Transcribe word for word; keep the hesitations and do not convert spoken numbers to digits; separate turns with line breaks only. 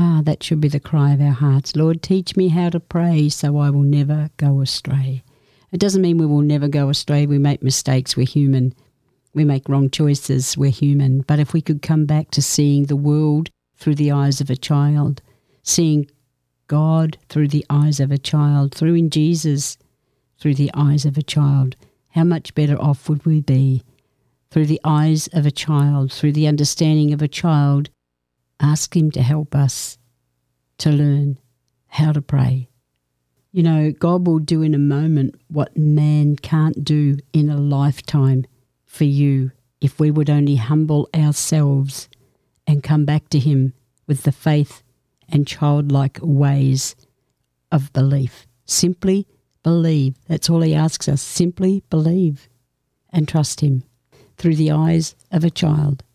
Ah, that should be the cry of our hearts. Lord, teach me how to pray so I will never go astray. It doesn't mean we will never go astray. We make mistakes. We're human. We make wrong choices. We're human. But if we could come back to seeing the world through the eyes of a child, seeing God through the eyes of a child, through in Jesus through the eyes of a child, how much better off would we be? Through the eyes of a child, through the understanding of a child, ask him to help us to learn how to pray. You know, God will do in a moment what man can't do in a lifetime for you if we would only humble ourselves and come back to him with the faith and childlike ways of belief. Simply believe. That's all he asks us. Simply believe and trust him through the eyes of a child.